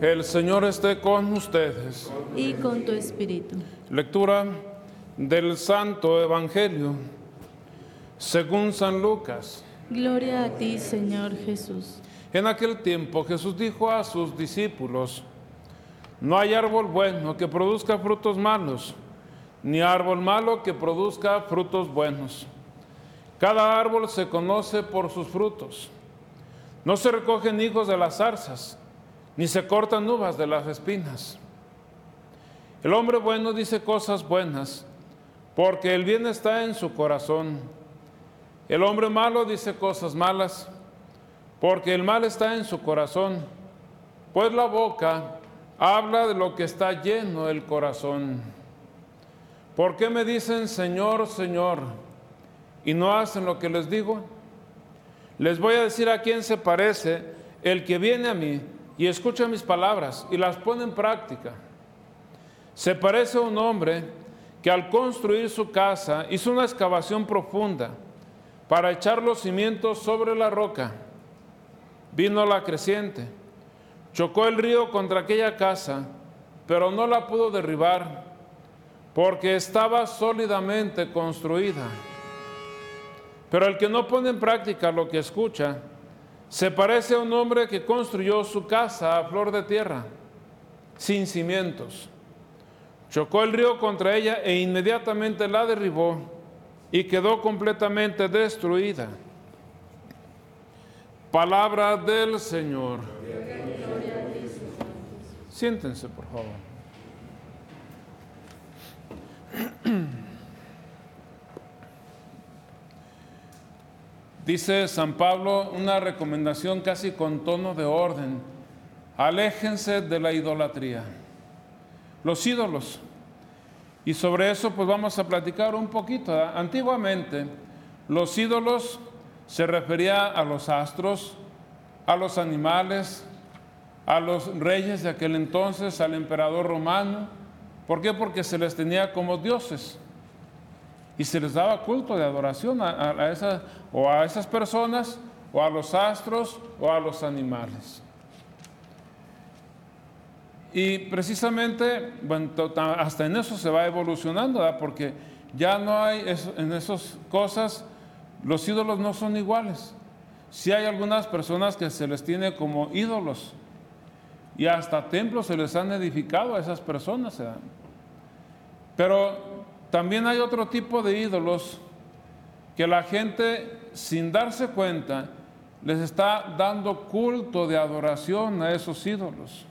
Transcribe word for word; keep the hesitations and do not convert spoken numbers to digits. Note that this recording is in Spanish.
El Señor esté con ustedes. Y con tu espíritu. Lectura del Santo Evangelio según San Lucas. Gloria a ti, Señor Jesús. En aquel tiempo Jesús dijo a sus discípulos: no hay árbol bueno que produzca frutos malos, ni árbol malo que produzca frutos buenos. Cada árbol se conoce por sus frutos. No se recogen higos de las zarzas, ni se cortan uvas de las espinas. El hombre bueno dice cosas buenas, porque el bien está en su corazón. El hombre malo dice cosas malas, porque el mal está en su corazón. Pues la boca habla de lo que está lleno el corazón. ¿Por qué me dicen Señor, Señor, y no hacen lo que les digo? Les voy a decir a quién se parece el que viene a mí y escucha mis palabras y las pone en práctica. Se parece a un hombre que al construir su casa hizo una excavación profunda para echar los cimientos sobre la roca. Vino la creciente, chocó el río contra aquella casa, pero no la pudo derribar porque estaba sólidamente construida. Pero el que no pone en práctica lo que escucha, se parece a un hombre que construyó su casa a flor de tierra, sin cimientos. Chocó el río contra ella e inmediatamente la derribó y quedó completamente destruida. Palabra del Señor. Siéntense, por favor. Dice San Pablo una recomendación casi con tono de orden: aléjense de la idolatría, los ídolos. Y sobre eso pues vamos a platicar un poquito. ¿eh? Antiguamente los ídolos se refería a los astros, a los animales, a los reyes de aquel entonces, al emperador romano. ¿Por qué? Porque se les tenía como dioses y se les daba culto de adoración a, a, a esas, o a esas personas, o a los astros, o a los animales. Y precisamente, bueno, hasta en eso se va evolucionando, ¿verdad? Porque ya no hay, eso, en esas cosas, los ídolos no son iguales. Sí hay algunas personas que se les tiene como ídolos, y hasta templos se les han edificado a esas personas, ¿verdad? Pero también hay otro tipo de ídolos que la gente, sin darse cuenta, les está dando culto de adoración a esos ídolos.